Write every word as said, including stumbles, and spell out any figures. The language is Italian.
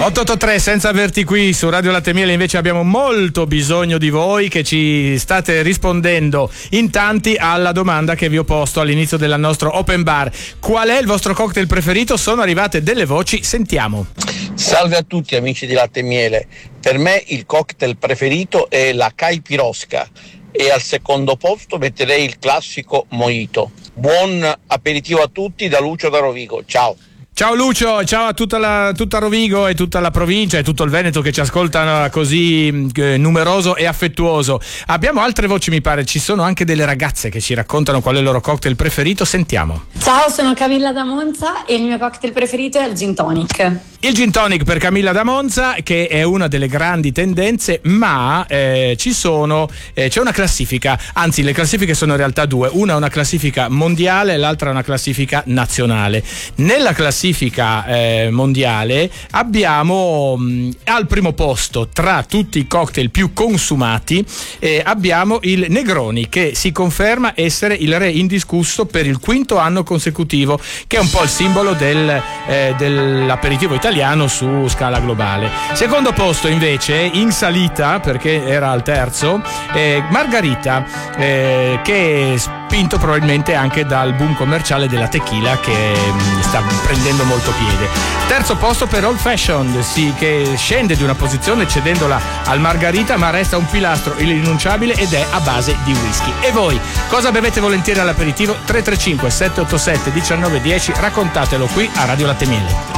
otto otto tre, senza averti qui su Radio Latte e Miele invece abbiamo molto bisogno di voi che ci state rispondendo in tanti alla domanda che vi ho posto all'inizio del nostro open bar. Qual è il vostro cocktail preferito? Sono arrivate delle voci, sentiamo. Salve a tutti amici di Latte e Miele, per me il cocktail preferito è la Caipirosca e al secondo posto metterei il classico Mojito. Buon aperitivo a tutti da Lucio da Rovigo, ciao. Ciao Lucio, ciao a tutta, la, tutta Rovigo e tutta la provincia e tutto il Veneto che ci ascoltano così eh, numeroso e affettuoso. Abbiamo altre voci, mi pare, ci sono anche delle ragazze che ci raccontano qual è il loro cocktail preferito, sentiamo. Ciao, sono Camilla da Monza e il mio cocktail preferito è il gin tonic. Il gin tonic per Camilla da Monza, che è una delle grandi tendenze, ma eh, ci sono eh, c'è una classifica, anzi le classifiche sono in realtà due, una è una classifica mondiale e l'altra è una classifica nazionale. Nella classifica Eh, mondiale abbiamo mh, al primo posto tra tutti i cocktail più consumati eh, abbiamo il Negroni, che si conferma essere il re indiscusso per il quinto anno consecutivo, che è un po' il simbolo del, eh, dell'aperitivo italiano su scala globale. Secondo posto invece in salita, perché era al terzo, eh, Margarita, eh, che è spinto probabilmente anche dal boom commerciale della tequila che mh, sta prendendo molto piede. Terzo posto per Old Fashioned, sì, che scende di una posizione cedendola al Margarita, ma resta un pilastro irrinunciabile ed è a base di whisky. E voi cosa bevete volentieri all'aperitivo? tre tre cinque sette otto sette uno nove uno zero, raccontatelo qui a Radio Latte e Miele.